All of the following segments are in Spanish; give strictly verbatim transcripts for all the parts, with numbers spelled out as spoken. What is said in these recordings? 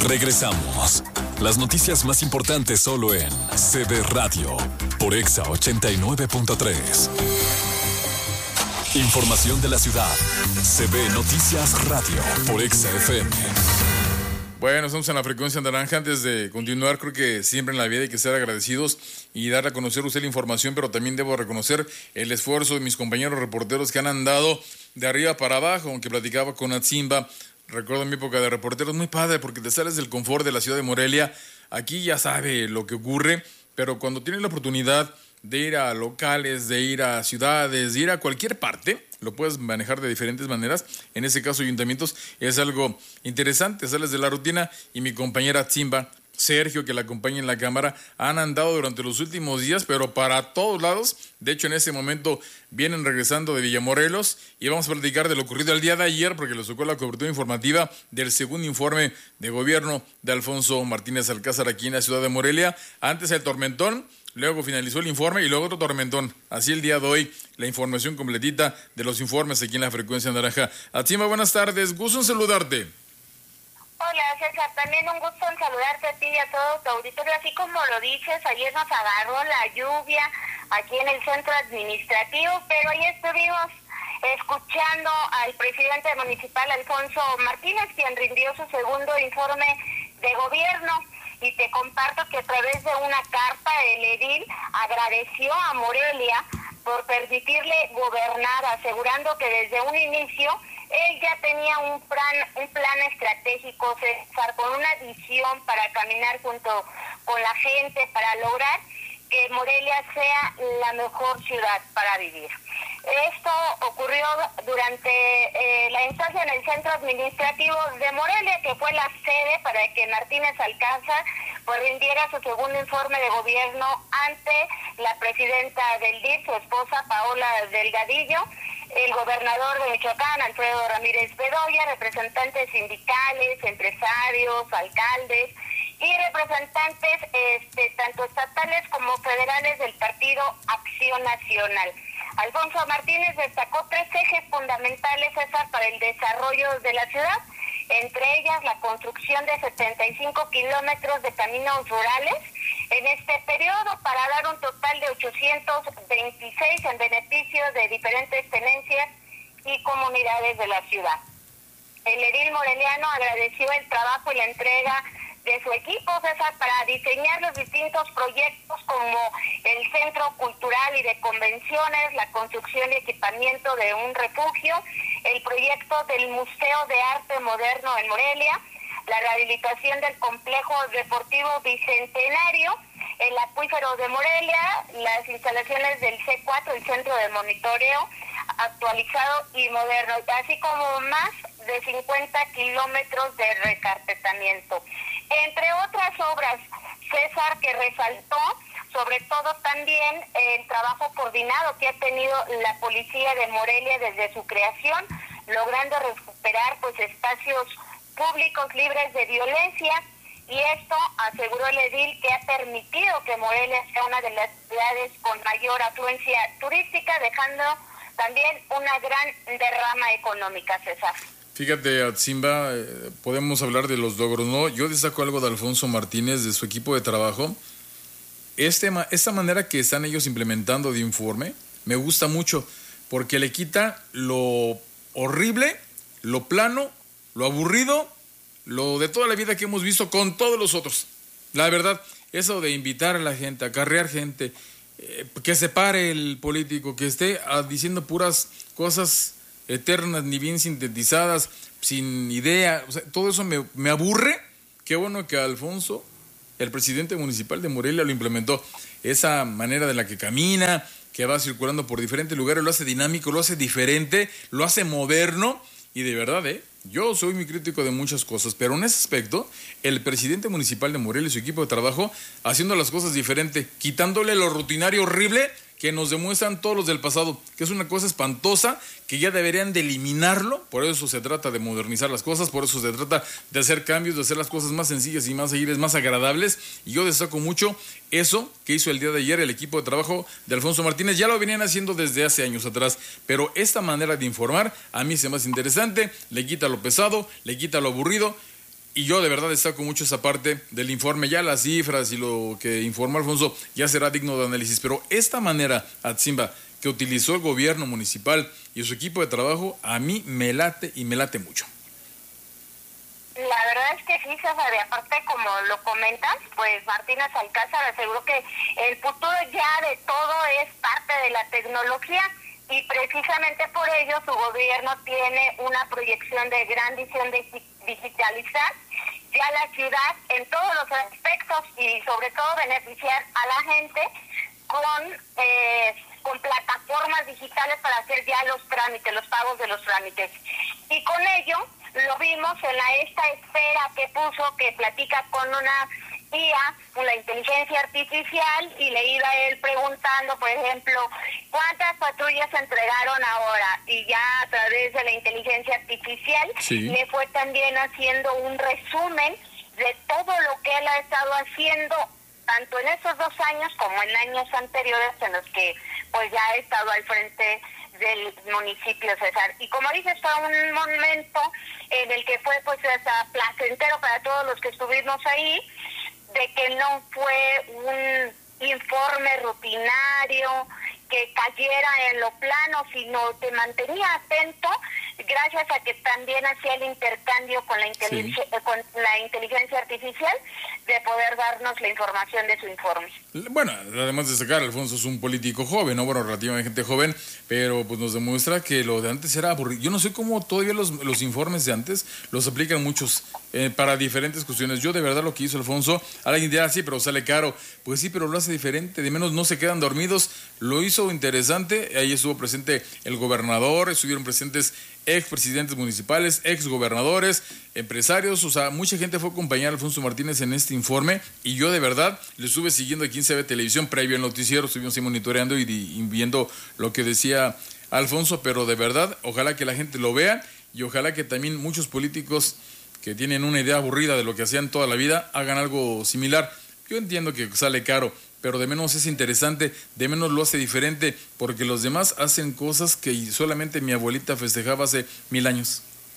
Regresamos. Las noticias más importantes solo en C B Radio por Exa ochenta y nueve punto tres. Información de la ciudad. C B Noticias Radio por Exa F M. Bueno, estamos en la frecuencia naranja. Antes de continuar, creo que siempre en la vida hay que ser agradecidos y dar a conocer usted la información, pero también debo reconocer el esfuerzo de mis compañeros reporteros que han andado de arriba para abajo, aunque platicaba con Atzimba. Recuerdo mi época de reporteros, muy padre, porque te sales del confort de la ciudad de Morelia. Aquí ya sabe lo que ocurre, pero cuando tienes la oportunidad de ir a locales, de ir a ciudades, de ir a cualquier parte, lo puedes manejar de diferentes maneras. En ese caso, ayuntamientos, es algo interesante, sales de la rutina. Y mi compañera Zimba, Sergio, que la acompaña en la cámara, han andado durante los últimos días, pero para todos lados. De hecho, en ese momento vienen regresando de Villamorelos y vamos a platicar de lo ocurrido el día de ayer, porque les tocó la cobertura informativa del segundo informe de gobierno de Alfonso Martínez Alcázar aquí en la ciudad de Morelia. Antes el tormentón, luego finalizó el informe y luego otro tormentón. Así el día de hoy, la información completita de los informes aquí en la frecuencia naranja. Atzimba, buenas tardes, gusto en saludarte. Hola César, también un gusto en saludarte a ti y a todo tu auditorio. Así como lo dices, ayer nos agarró la lluvia aquí en el centro administrativo, pero hoy estuvimos escuchando al presidente municipal Alfonso Martínez, quien rindió su segundo informe de gobierno. Y te comparto que a través de una carta el edil agradeció a Morelia por permitirle gobernar, asegurando que desde un inicio él ya tenía un plan, un plan estratégico, César, con una visión para caminar junto con la gente, para lograr que Morelia sea la mejor ciudad para vivir. Esto ocurrió durante eh, la instancia en el centro administrativo de Morelia, que fue la sede para que Martínez Alcázar pues rindiera su segundo informe de gobierno ante la presidenta del D I F, su esposa Paola Delgadillo, el gobernador de Michoacán, Alfredo Ramírez Bedoya, representantes sindicales, empresarios, alcaldes y representantes este, tanto estatales como federales del Partido Acción Nacional. Alfonso Martínez destacó tres ejes fundamentales, César, para el desarrollo de la ciudad, entre ellas la construcción de setenta y cinco kilómetros de caminos rurales en este periodo para dar un total de ochocientos veintiséis en beneficio de diferentes tenencias y comunidades de la ciudad. El edil moreliano agradeció el trabajo y la entrega de su equipo, César, para diseñar los distintos proyectos como el Centro Cultural y de Convenciones, la construcción y equipamiento de un refugio, el proyecto del Museo de Arte Moderno en Morelia, la rehabilitación del Complejo Deportivo Bicentenario, el Acuífero de Morelia, las instalaciones del C cuatro, el Centro de Monitoreo actualizado y moderno, así como más de cincuenta kilómetros de recarpetamiento. Entre otras obras, César, que resaltó sobre todo también el trabajo coordinado que ha tenido la Policía de Morelia desde su creación, logrando recuperar pues espacios públicos libres de violencia, y esto, aseguró el edil, que ha permitido que Morelia sea una de las ciudades con mayor afluencia turística, dejando también una gran derrama económica, César. Fíjate, Atzimba, eh, podemos hablar de los logros, ¿no? Yo destaco algo de Alfonso Martínez, de su equipo de trabajo. Este, esta manera que están ellos implementando de informe, me gusta mucho, porque le quita lo horrible, lo plano, lo aburrido, lo de toda la vida que hemos visto con todos los otros. La verdad, eso de invitar a la gente, acarrear gente, eh, que se pare el político, que esté ah, diciendo puras cosas eternas, ni bien sintetizadas, sin idea, o sea, todo eso me, me aburre. Qué bueno que Alfonso, el presidente municipal de Morelia, lo implementó. Esa manera de la que camina, que va circulando por diferentes lugares, lo hace dinámico, lo hace diferente, lo hace moderno, y de verdad, ¿eh? Yo soy muy crítico de muchas cosas, pero en ese aspecto, el presidente municipal de Morelia y su equipo de trabajo haciendo las cosas diferente, quitándole lo rutinario horrible que nos demuestran todos los del pasado, que es una cosa espantosa, que ya deberían de eliminarlo. Por eso se trata de modernizar las cosas, por eso se trata de hacer cambios, de hacer las cosas más sencillas y más ágiles, más agradables, y yo destaco mucho eso que hizo el día de ayer el equipo de trabajo de Alfonso Martínez. Ya lo venían haciendo desde hace años atrás, pero esta manera de informar a mí se me hace interesante, le quita lo pesado, le quita lo aburrido. Y yo de verdad destaco mucho esa parte del informe, ya las cifras y lo que informó Alfonso ya será digno de análisis, pero esta manera, Atzimba, que utilizó el gobierno municipal y su equipo de trabajo, a mí me late y me late mucho. La verdad es que sí, César, y aparte como lo comentas, pues Martínez Alcázar aseguró que el futuro ya de todo es parte de la tecnología y precisamente por ello su gobierno tiene una proyección de gran visión de digitalizar ya la ciudad en todos los aspectos y sobre todo beneficiar a la gente con eh, con plataformas digitales para hacer ya los trámites, los pagos de los trámites. Y con ello lo vimos en la esta esfera que puso, que platica con una I A, con la inteligencia artificial, y le iba él preguntando, por ejemplo, ¿cuántas patrullas se entregaron ahora? Y ya a través de la inteligencia artificial sí. le fue también haciendo un resumen de todo lo que él ha estado haciendo, tanto en esos dos años como en años anteriores en los que pues ya ha estado al frente del municipio, César. Y como dices, fue un momento en el que fue pues hasta placentero para todos los que estuvimos ahí, de que no fue un informe rutinario que cayera en lo plano, sino te mantenía atento gracias a que también hacía el intercambio con la, inteligencia, sí. con la inteligencia artificial de poder darnos la información de su informe. Bueno, además de sacar, Alfonso es un político joven, ¿no? Bueno, relativamente joven, pero pues nos demuestra que lo de antes era aburrido. Yo no sé cómo todavía los, los informes de antes los aplican muchos eh, para diferentes cuestiones. Yo de verdad lo que hizo Alfonso, alguien dirá, sí, pero sale caro. Pues sí, pero lo hace diferente, de menos no se quedan dormidos. Lo hizo interesante, ahí estuvo presente el gobernador, estuvieron presentes expresidentes municipales, exgobernadores, empresarios, o sea, mucha gente fue a acompañar a Alfonso Martínez en este informe y yo de verdad le estuve siguiendo aquí en C B Televisión previo al noticiero, estuvimos ahí monitoreando y, y viendo lo que decía Alfonso, pero de verdad, ojalá que la gente lo vea y ojalá que también muchos políticos que tienen una idea aburrida de lo que hacían toda la vida hagan algo similar. Yo entiendo que sale caro, pero de menos es interesante, de menos lo hace diferente, porque los demás hacen cosas que solamente mi abuelita festejaba hace mil años.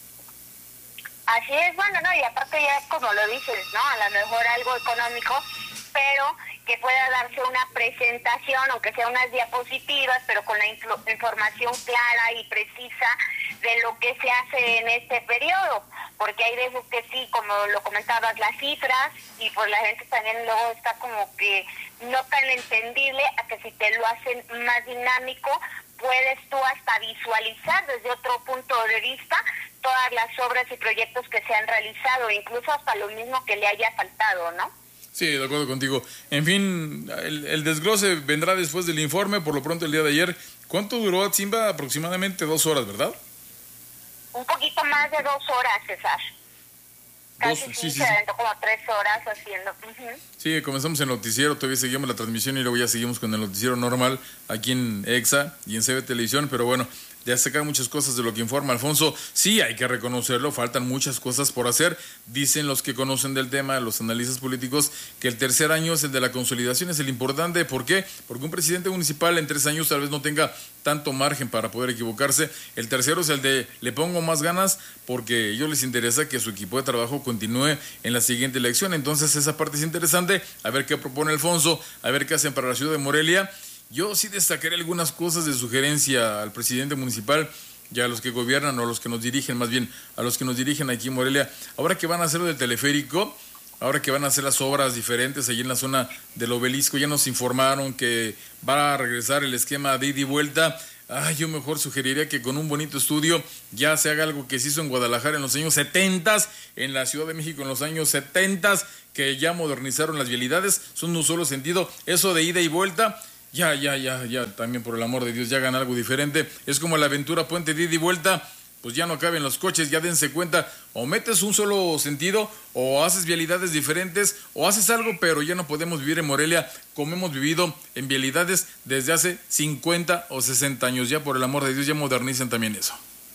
Así es, bueno, no, y aparte ya como lo dices, ¿no? A lo mejor algo económico, pero que pueda darse una presentación, aunque sea unas diapositivas, pero con la info- información clara y precisa de lo que se hace en este periodo, porque hay veces que sí, como lo comentabas, las cifras, y pues la gente también luego está como que no tan entendible, a que si te lo hacen más dinámico, puedes tú hasta visualizar desde otro punto de vista todas las obras y proyectos que se han realizado, incluso hasta lo mismo que le haya faltado, ¿no? Sí, de acuerdo contigo. En fin, el, el desglose vendrá después del informe, por lo pronto el día de ayer. ¿Cuánto duró Atzimba? Aproximadamente dos horas, ¿verdad? Un poquito más de dos horas, César. Casi Dos, sí, sí, sí, se sí. aventó como tres horas haciendo. Uh-huh. Sí, comenzamos el noticiero, todavía seguimos la transmisión y luego ya seguimos con el noticiero normal aquí en EXA y en C B Televisión, pero bueno, ya sacan muchas cosas de lo que informa Alfonso. Sí, hay que reconocerlo, faltan muchas cosas por hacer. Dicen los que conocen del tema, los analistas políticos, que el tercer año es el de la consolidación, es el importante. ¿Por qué? Porque un presidente municipal en tres años tal vez no tenga tanto margen para poder equivocarse. El tercero es el de le pongo más ganas porque a ellos les interesa que su equipo de trabajo continúe en la siguiente elección. Entonces esa parte es interesante, a ver qué propone Alfonso, a ver qué hacen para la ciudad de Morelia. Yo sí destacaré algunas cosas de sugerencia al presidente municipal y a los que gobiernan o a los que nos dirigen, más bien a los que nos dirigen aquí en Morelia. Ahora que van a hacer lo del teleférico, ahora que van a hacer las obras diferentes allí en la zona del obelisco, ya nos informaron que va a regresar el esquema de ida y vuelta. Ah, yo mejor sugeriría que con un bonito estudio ya se haga algo que se hizo en Guadalajara en los años setentas, en la Ciudad de México en los años setentas, que ya modernizaron las vialidades, son un solo sentido, eso de ida y vuelta. Ya, ya, ya, ya, también por el amor de Dios, ya hagan algo diferente. Es como la aventura Puente de ida y vuelta, pues ya no caben los coches, ya dense cuenta, o metes un solo sentido, o haces vialidades diferentes, o haces algo, pero ya no podemos vivir en Morelia como hemos vivido en vialidades desde hace cincuenta o sesenta años. Ya por el amor de Dios, ya modernicen también eso.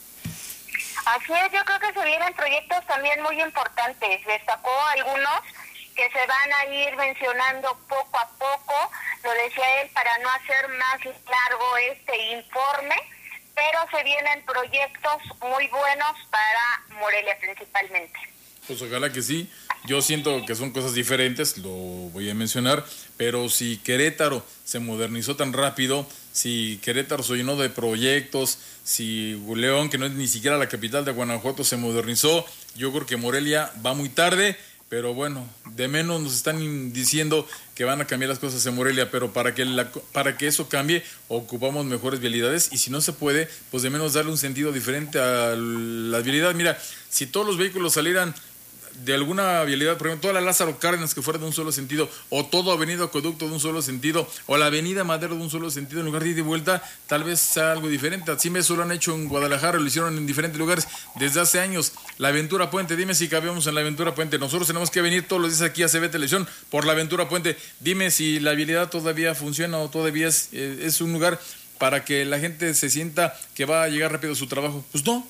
Así es, yo creo que se vienen proyectos también muy importantes. Destacó algunos que se van a ir mencionando poco a poco, lo decía él, para no hacer más largo este informe, pero se vienen proyectos muy buenos para Morelia principalmente. Pues ojalá que sí. Yo siento que son cosas diferentes, lo voy a mencionar, pero si Querétaro se modernizó tan rápido, si Querétaro se llenó de proyectos, si León, que no es ni siquiera la capital de Guanajuato, se modernizó, yo creo que Morelia va muy tarde, pero bueno, de menos nos están diciendo que van a cambiar las cosas en Morelia, pero para que la, para que eso cambie, ocupamos mejores vialidades, y si no se puede, pues de menos darle un sentido diferente a la vialidad. Mira, si todos los vehículos salieran de alguna vialidad, por ejemplo, toda la Lázaro Cárdenas que fuera de un solo sentido, o todo Avenida Acueducto de un solo sentido, o la Avenida Madero de un solo sentido, en lugar de ir de vuelta, tal vez sea algo diferente. Así me eso lo han hecho en Guadalajara, lo hicieron en diferentes lugares desde hace años. La Aventura Puente, dime si cabemos en la Aventura Puente. Nosotros tenemos que venir todos los días aquí a C B Televisión por la Aventura Puente. Dime si la vialidad todavía funciona o todavía es, es un lugar para que la gente se sienta que va a llegar rápido a su trabajo. Pues no.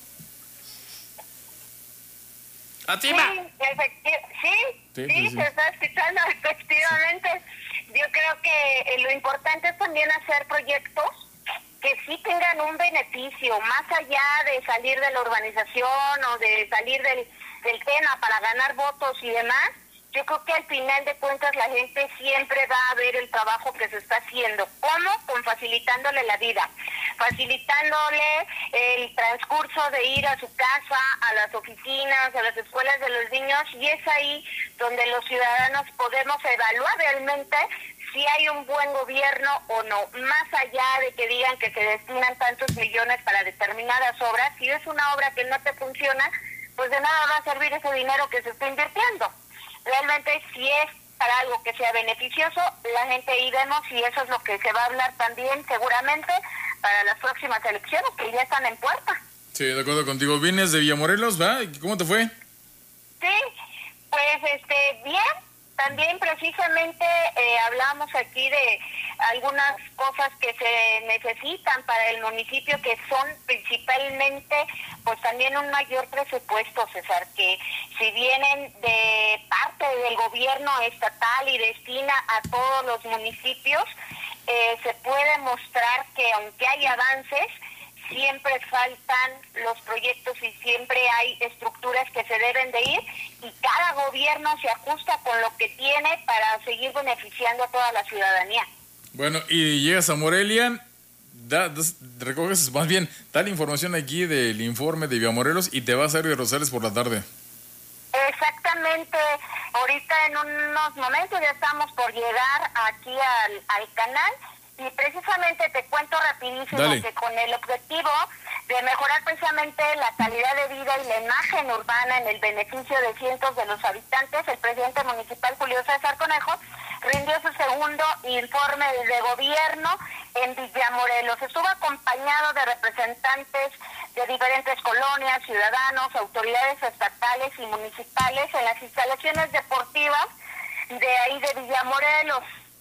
Sí, efecti- sí, sí, sí, sí, se está escuchando efectivamente. Yo creo que eh, lo importante es también hacer proyectos que sí tengan un beneficio, más allá de salir de la urbanización o de salir del, del tema para ganar votos y demás. Yo creo que al final de cuentas la gente siempre va a ver el trabajo que se está haciendo. ¿Cómo? Con facilitándole la vida, facilitándole el transcurso de ir a su casa, a las oficinas, a las escuelas de los niños, y es ahí donde los ciudadanos podemos evaluar realmente si hay un buen gobierno o no, más allá de que digan que se destinan tantos millones para determinadas obras. Si es una obra que no te funciona, pues de nada va a servir ese dinero que se está invirtiendo. Realmente, si es para algo que sea beneficioso, la gente ahí vemos, y eso es lo que se va a hablar también seguramente para las próximas elecciones que ya están en puerta. Sí, de acuerdo contigo. ¿Vienes de Villamorelos, va? ¿Cómo te fue? Sí, pues este bien. También precisamente eh, hablamos aquí de algunas cosas que se necesitan para el municipio, que son principalmente pues también un mayor presupuesto, César, que si vienen de parte del gobierno estatal y destina a todos los municipios, eh, se puede mostrar que aunque hay avances, siempre faltan los proyectos y siempre hay estructuras que se deben de ir, y cada gobierno se ajusta con lo que tiene para seguir beneficiando a toda la ciudadanía. Bueno, y llegas a Morelia, da, das, recoges más bien, da la información aquí del informe de Villamorelos y te vas a ir de Rosales por la tarde. Exactamente, ahorita en unos momentos ya estamos por llegar aquí al, al canal. Y precisamente te cuento rapidísimo Dale. que con el objetivo de mejorar precisamente la calidad de vida y la imagen urbana en el beneficio de cientos de los habitantes, el presidente municipal Julio César Conejo rindió su segundo informe de gobierno en Villamorelos. Estuvo acompañado de representantes de diferentes colonias, ciudadanos, autoridades estatales y municipales en las instalaciones deportivas de ahí de Villamorelos.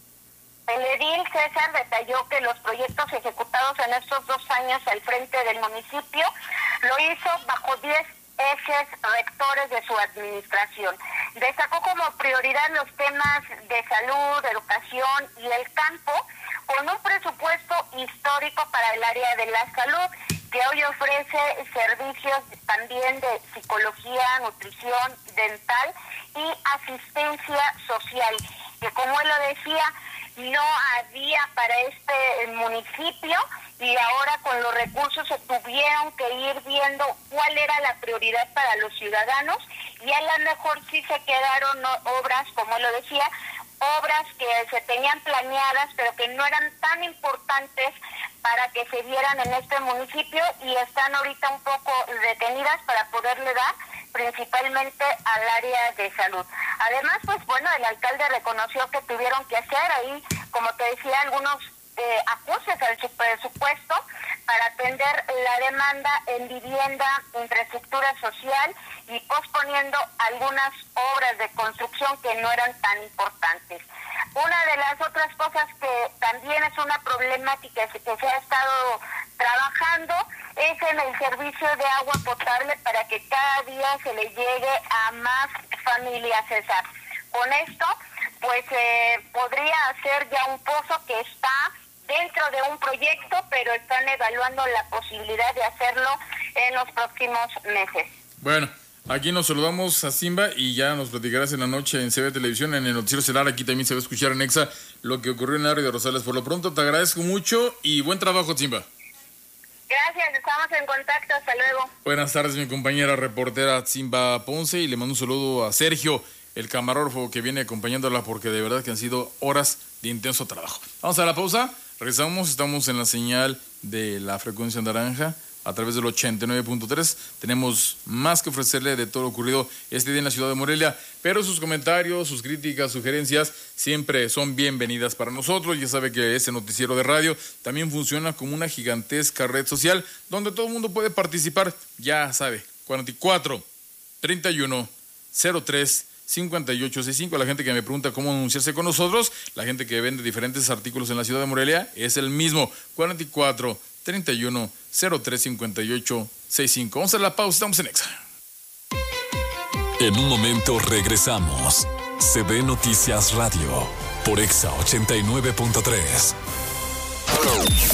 El edil César detalló que los proyectos ejecutados en estos dos años al frente del municipio lo hizo bajo diez ejes rectores de su administración. Destacó como prioridad los temas de salud, educación y el campo, con un presupuesto histórico para el área de la salud, que hoy ofrece servicios también de psicología, nutrición, dental y asistencia social, que como él lo decía, no había para este municipio, y ahora con los recursos se tuvieron que ir viendo cuál era la prioridad para los ciudadanos, y a lo mejor sí se quedaron obras, como lo decía, obras que se tenían planeadas pero que no eran tan importantes para que se dieran en este municipio, y están ahorita un poco detenidas para poderle dar principalmente al área de salud. Además, pues bueno, el alcalde reconoció que tuvieron que hacer ahí, como te decía, algunos eh, ajustes al su presupuesto para atender la demanda en vivienda, infraestructura social, y posponiendo algunas obras de construcción que no eran tan importantes. Una de las otras cosas que también es una problemática que se ha estado trabajando es en el servicio de agua potable para que cada día se le llegue a más familias, César. Con esto, pues eh, podría hacer ya un pozo que está dentro de un proyecto, pero están evaluando la posibilidad de hacerlo en los próximos meses. Bueno, Aquí nos saludamos a Simba y ya nos platicarás en la noche en C B Televisión, en el Noticiero Estelar. Aquí también se va a escuchar en Exa lo que ocurrió en el área de Rosales. Por lo pronto te agradezco mucho y buen trabajo, Simba. Gracias, estamos en contacto, hasta luego. Buenas tardes, mi compañera reportera Simba Ponce, y le mando un saludo a Sergio, el camarógrafo que viene acompañándola, porque de verdad que han sido horas de intenso trabajo. Vamos a la pausa, regresamos, estamos en la señal de la frecuencia naranja a través del ochenta y nueve punto tres. Tenemos más que ofrecerle de todo lo ocurrido este día en la ciudad de Morelia, pero sus comentarios, sus críticas, sugerencias siempre son bienvenidas para nosotros. Ya sabe que este noticiero de radio también funciona como una gigantesca red social donde todo el mundo puede participar. Ya sabe, cuarenta y cuatro, treinta y uno, cero tres, cincuenta y ocho sesenta y cinco. La gente que me pregunta cómo anunciarse con nosotros, la gente que vende diferentes artículos en la ciudad de Morelia, es el mismo, cuarenta y cuatro, treinta y uno, cero tres, cincuenta y ocho sesenta y cinco. Vamos a la pausa, estamos en Exa. En un momento regresamos. C B Noticias Radio por Exa ochenta y nueve punto tres.